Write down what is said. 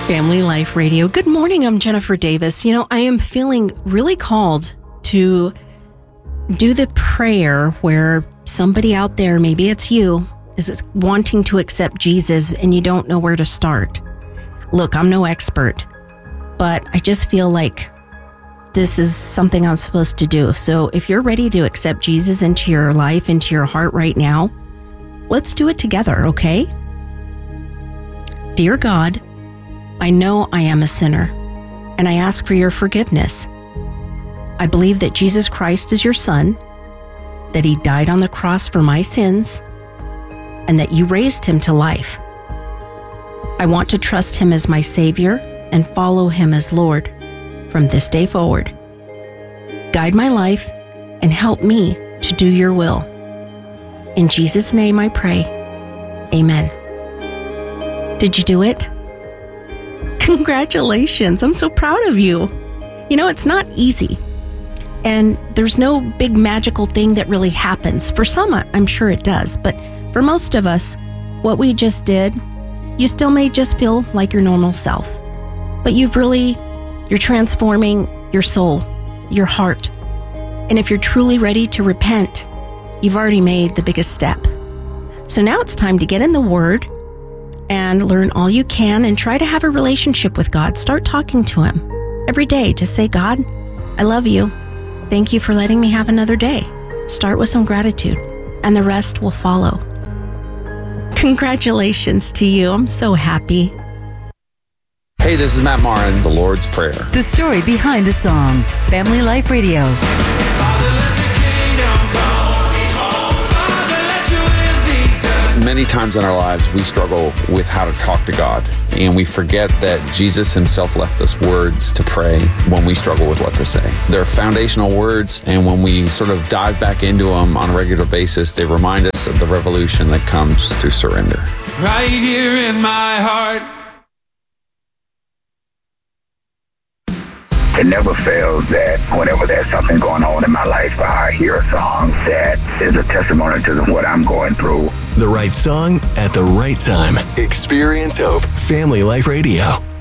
Family Life Radio. Good morning, I'm Jennifer Davis. I am feeling really called to do the prayer where somebody out there, maybe it's you, is wanting to accept Jesus and you don't know where to start. Look, I'm no expert, but I just feel like this is something I'm supposed to do. So if you're ready to accept Jesus into your life, into your heart right now, let's do it together, okay? Dear God, I know I am a sinner, and I ask for your forgiveness. I believe that Jesus Christ is your Son, that he died on the cross for my sins, and that you raised him to life. I want to trust him as my Savior and follow him as Lord from this day forward. Guide my life and help me to do your will. In Jesus' name I pray. Amen. Did you do it? Congratulations. I'm so proud of you. It's not easy. And there's no big magical thing that really happens. For some, I'm sure it does. But for most of us, what we just did, you still may just feel like your normal self. But you're transforming your soul, your heart. And if you're truly ready to repent, you've already made the biggest step. So now it's time to get in the Word and learn all you can and try to have a relationship with God. Start talking to him every day. Just say, God, I love you. Thank you for letting me have another day. Start with some gratitude and the rest will follow. Congratulations to you. I'm so happy. Hey, this is Matt Marin, The Lord's Prayer. The story behind the song, Family Life Radio. Father, let your kingdom come. Father, let your will be done. Many times in our lives, we struggle with how to talk to God, and we forget that Jesus himself left us words to pray when we struggle with what to say. They're foundational words, and when we sort of dive back into them on a regular basis, they remind us of the revolution that comes through surrender. Right here in my heart. It never fails that whenever there's something going on in my life, I hear a song that is a testimony to what I'm going through. The right song at the right time. Experience Hope. Family Life Radio.